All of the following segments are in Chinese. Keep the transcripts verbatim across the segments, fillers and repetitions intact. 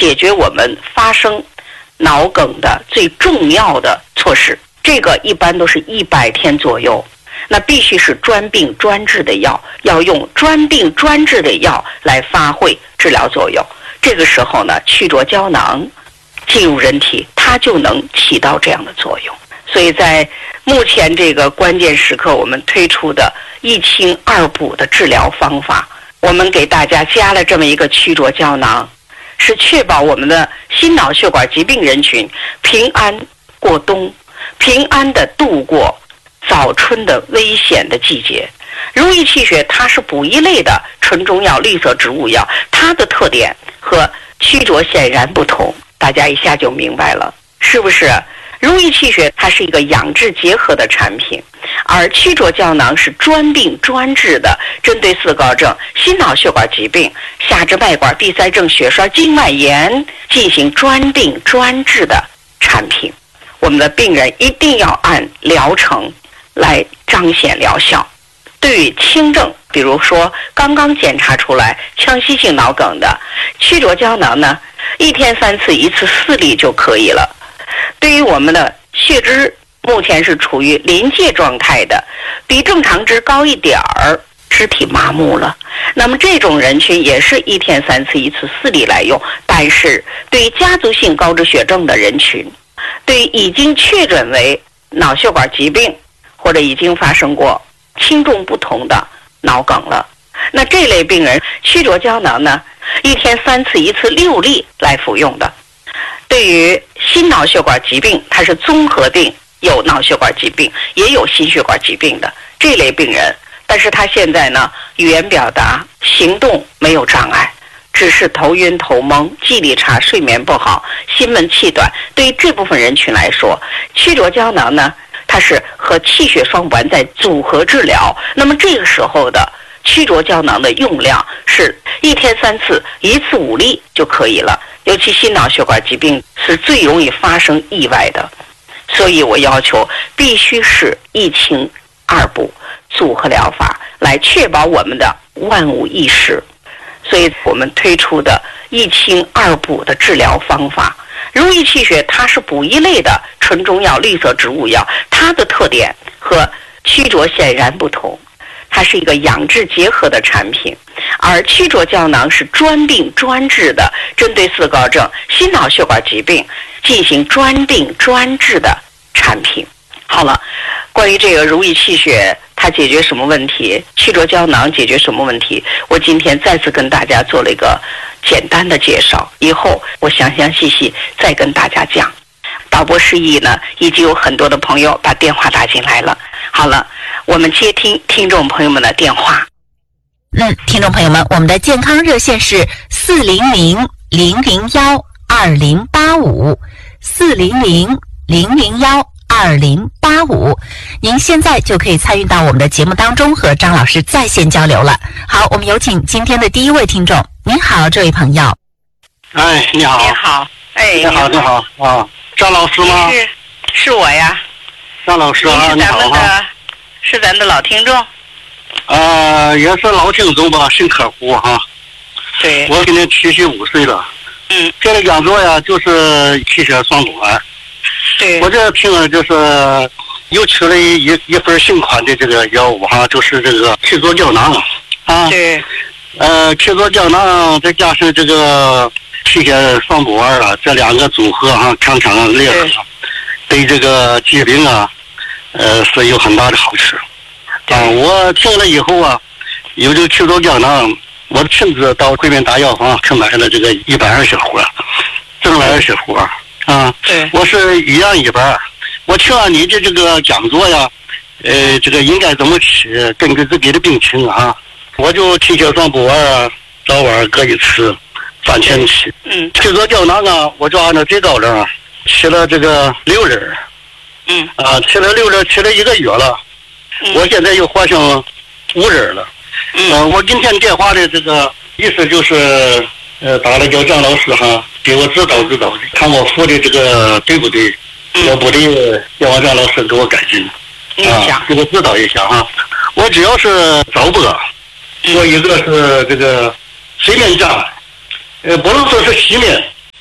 解决我们发生脑梗的最重要的措施。这个一般都是一百天左右，那必须是专病专治的药，要用专病专治的药来发挥治疗作用。这个时候呢，曲浊胶囊进入人体，它就能起到这样的作用。所以在目前这个关键时刻，我们推出的一清二补的治疗方法，我们给大家加了这么一个曲浊胶囊，是确保我们的心脑血管疾病人群平安过冬，平安地度过早春的危险的季节。如意气血它是补益类的纯中药绿色植物药，它的特点和曲浊显然不同，大家一下就明白了，是不是？如意气血它是一个养治结合的产品，而曲浊胶囊是专病专治的，针对四高症、心脑血管疾病、下肢脉管闭塞症、血栓、静脉炎进行专病专治的产品。我们的病人一定要按疗程来彰显疗效。对于轻症，比如说刚刚检查出来腔隙性脑梗的，曲浊胶囊呢，一天三次，一次四粒就可以了。对于我们的血脂目前是处于临界状态的，比正常值高一点儿，肢体麻木了，那么这种人群也是一天三次，一次四粒来用。但是对于家族性高脂血症的人群，对于已经确诊为脑血管疾病或者已经发生过轻重不同的脑梗了，那这类病人曲浊胶囊呢，一天三次，一次六粒来服用的。对于心脑血管疾病，它是综合病，有脑血管疾病也有心血管疾病的这类病人，但是他现在呢，语言表达行动没有障碍，只是头晕头蒙、记忆力差、睡眠不好、心闷气短。对于这部分人群来说，曲浊胶囊呢，它是和气血双丸在组合治疗，那么这个时候的曲浊胶囊的用量是一天三次，一次五粒就可以了。尤其心脑血管疾病是最容易发生意外的，所以我要求必须是一清二补组合疗法来确保我们的万无一失。所以我们推出的一清二补的治疗方法，如意气血它是补益类的纯中药绿色植物药，它的特点和曲浊显然不同，它是一个养治结合的产品，而曲浊胶囊是专病专治的，针对四高症、心脑血管疾病进行专病专治的产品。好了，关于这个如意气血它解决什么问题，曲浊胶囊解决什么问题，我今天再次跟大家做了一个简单的介绍，以后我详详细细再跟大家讲。导播示意呢，已经有很多的朋友把电话打进来了。好了，我们接听听众朋友们的电话。 嗯，听众朋友们，我们的健康热线是四零零零零幺二零八五四零零零零幺二零八五，您现在就可以参与到我们的节目当中，和张老师在线交流了。好，我们有请今天的第一位听众。您好，这位朋友。 哎，你好。 你好，哎， 你好，你好啊，张老师吗？ 是，是我呀。 张老师啊，你好啊。 是咱的老听众。 呃，也是老听众吧，新客户哈。 对。 我今年七十五岁了。 嗯。 这个讲座呀，就是气血双管。 对。 我这听了就是又取了一一份新款的这个药物哈，就是这个曲浊胶囊啊。 对。 呃，曲浊胶囊再加上这个气血双补丸啊，这两个组合哈，强强联合，对这个疾病啊，呃，是有很大的好处。啊，我听了以后啊，有这个曲浊胶囊，我亲自到桂林大药房去买了这个一百二十盒，正来二十盒啊。 对。 我是一样一半。我听了你的这个讲座呀，呃，这个应该怎么吃，根据自己的病情啊，我就气血双补丸啊，早晚各一次，饭前吃。 嗯。 曲浊胶囊啊，我就按照最高量啊，吃了这个六粒。 嗯。 啊，吃了六粒，吃了一个月了。 嗯、 我现在又换成五人了。 嗯、 呃，我今天电话的这个意思就是，呃，打了叫张老师哈，给我指导指导，看我服的这个对不对， 嗯、 要不对，要让张老师给我改进。啊，给我指导一下哈。我只要是早搏， 嗯、 我一个是这个水面障碍，呃，不能说是西面，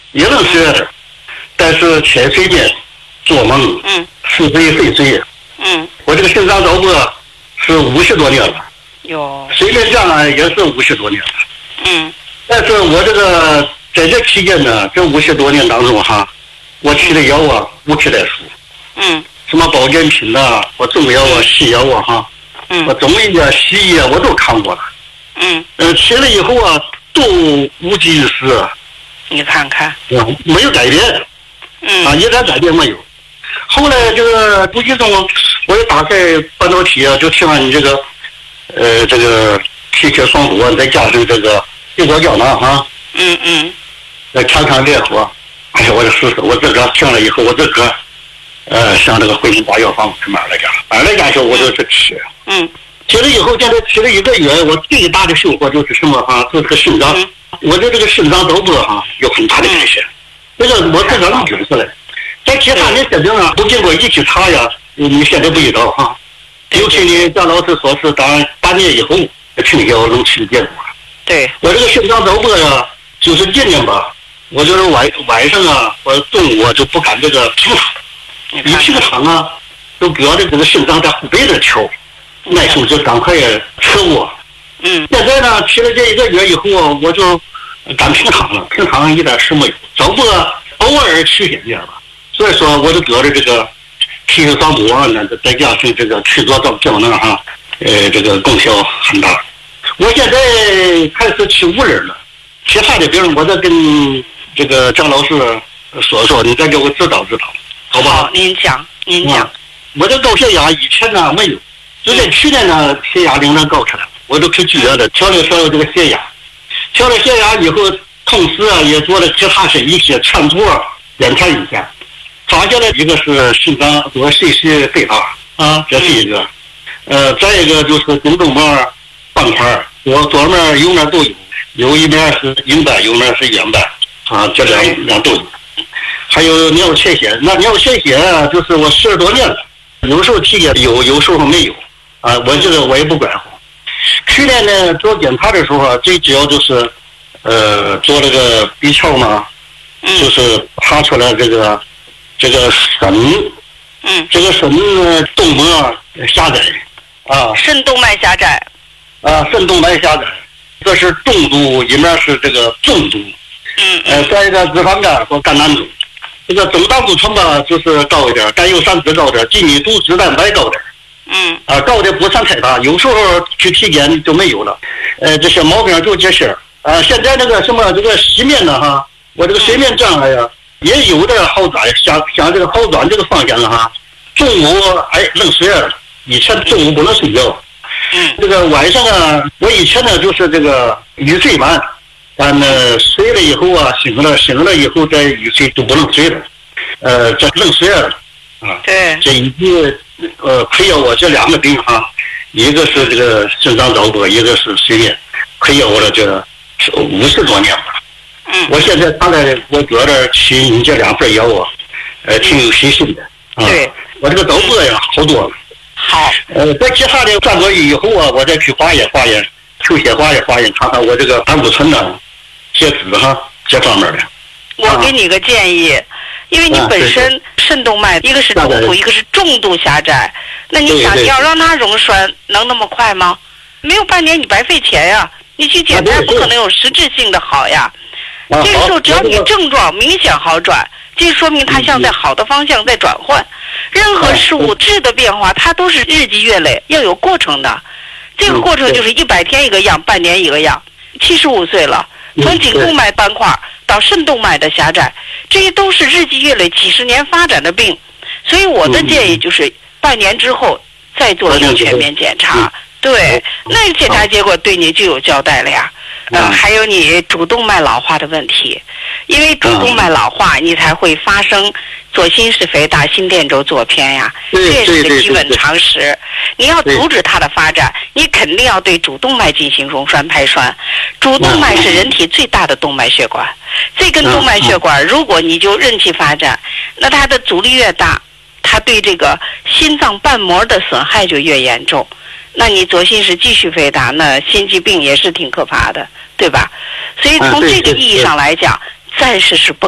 也能睡的，但是浅睡眠、做梦、 嗯， 是非非睡。 嗯， 我这个肾脏早搏是五十多年了， 有睡眠障碍也是五十多年了。 嗯， 但是我这个在这期间呢，这五十多年当中哈，我吃的药啊无可代数。 嗯， 什么保健品呐、我中药啊、西药啊哈， 嗯， 我中医啊、西医啊我都看过了。 嗯， 呃，吃了以后啊，都无济于事。 你看看， 嗯，没有改变。 嗯， 啊，一点改变没有。后来这个无意中，我也打开半导体啊，就听完你这个，呃，这个气血双补，再加上这个地瓜胶囊哈， 嗯嗯， 再看看烈火。哎呀，我就试试，我自个儿听了以后，我自个儿，呃，上这个回民大药房去买了点，买了点时候我就是吃。 嗯， 吃了以后，现在吃了一个月，我最大的收获就是什么哈？就是这个肾脏， 嗯我的这个肾脏早搏哈有很大的改善。这个我自个儿能觉出来。在其他的血病啊，都经过仪器查呀，你现在不知道哈。尤其你张老师说是当半年以后，听药能吃结果。 对， 我这个肾脏早搏呀，就是今年吧，我就是晚晚上啊，我中午啊就不敢这个平躺，一平躺啊，都觉得这个肾脏在后背那跳，那时候就赶快吃我。 嗯， 现在呢，吃了这一个月以后啊，我就敢平躺了，平躺一点事没有，早搏偶尔吃点点吧。所以说，我就觉得这个气血双补啊，呢，再加上这个去做胶胶囊哈，呃，这个功效很大。我现在开始吃五仁了，其他的病我再跟这个张老师说说，你再给我指导指导，好吧？ 好，您讲，您讲。 啊、我这高血压以前呢没有，就在去年呢血压令人高起来，我都去剧院了，调了调了这个血压，调了血压以后，同时啊也做了其他的一些全部检查一下。发现了一个是肾脏多水系肥大啊，这是一个，呃，再一个就是颈动脉斑块，我左面右面都有，有一面是硬斑，有面是圆斑啊，这两两都有。还有尿缺血，那尿缺血就是我十多年了，有时候体检有，有时候没有啊，我这个我也不管乎。去年呢做检查的时候，最主要就是呃做了个 B 超嘛，就是查出来这个。这个肾， 嗯， 这个肾呢动脉狭窄，啊， 肾动脉狭窄， 啊，肾动脉狭窄，这是重度，一面是这个重度， 嗯， 呃，再一个脂肪肝和肝囊肿，这个总胆固醇吧就是高一点，甘油三酯高点，基米度脂蛋白高点， 嗯， 啊，高的不算太大，有时候去体检就没有了，呃，这些毛病就这些，啊，现在那个什么这个洗面呢哈，我这个睡眠障碍呀。也有点好转，像像这个好转这个方向哈，中午哎能睡了，以前中午不能睡觉， 嗯， 这个晚上啊，我以前呢就是这个欲睡慢，但呢睡了以后啊，醒了醒了以后再欲睡就不能睡了，呃，这能睡了，啊， 对， 这一个呃陪了我这两个病哈，一个是这个肾脏早搏，一个是睡眠，陪了我了这五十多年了。 嗯， 我现在看来，我觉得吃你这两份药啊，呃，挺有信心的。啊、 对， 我这个早搏呀，好多了。 好。 呃，在其他的三个月以后啊，我再去化验化验，抽血化验化验，看看我这个胆固醇呢、血脂哈这方面的。 我给你个建议，因为你本身肾动脉一个是中度，一个是重度狭窄，那你想你要让它溶栓，能那么快吗？没有半年你白费钱呀，你去检查不可能有实质性的好呀。这个时候，只要你症状明显好转，这说明它向在好的方向在转换。任何事物质的变化，它都是日积月累，要有过程的。这个过程就是一百天一个样，半年一个样。七十五岁了，从颈动脉斑块到肾动脉的狭窄，这些都是日积月累、几十年发展的病。所以我的建议就是半年之后再做一个全面检查。对，那个检查结果对你就有交代了呀。呃，还有你主动脉老化的问题，因为主动脉老化，你才会发生左心室肥大、心电轴左偏呀，这也是个基本常识。你要阻止它的发展，你肯定要对主动脉进行溶栓排栓。主动脉是人体最大的动脉血管，这根动脉血管，如果你就任其发展，那它的阻力越大，它对这个心脏瓣膜的损害就越严重。那你左心室继续肥大，那心肌病也是挺可怕的，对吧？所以从这个意义上来讲，暂时是不